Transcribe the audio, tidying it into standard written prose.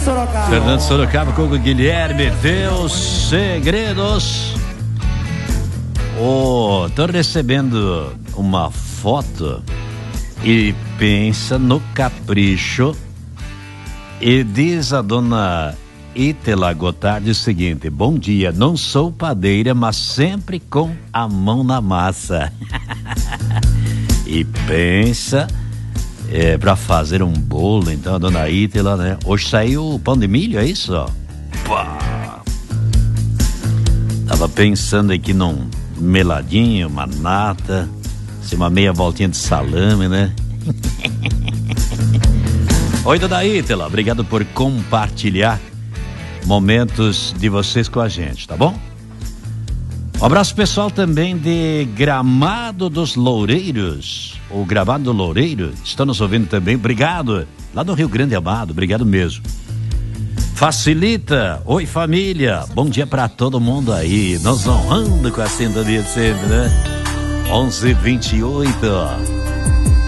Sorocaba. Fernando Sorocaba com o Guilherme, Teus Segredos. Tô recebendo uma foto e pensa no capricho. E diz a dona Ítela Gotardi o seguinte: bom dia, não sou padeira, mas sempre com a mão na massa. E pensa pra fazer um bolo, então, a dona Ítela, né? Hoje saiu o pão de milho, é isso? Pá. Tava pensando aqui num meladinho, uma nata, assim, uma meia voltinha de salame, né? Oi, dona Ítela, obrigado por compartilhar momentos de vocês com a gente, tá bom? Um abraço pessoal também de Gramado dos Loureiros, o Gramado do Loureiro, estão nos ouvindo também, obrigado, lá do Rio Grande Amado, obrigado mesmo. Facilita, oi família, bom dia pra todo mundo aí, nós honrando com a sintonia de sempre, né? 11h28.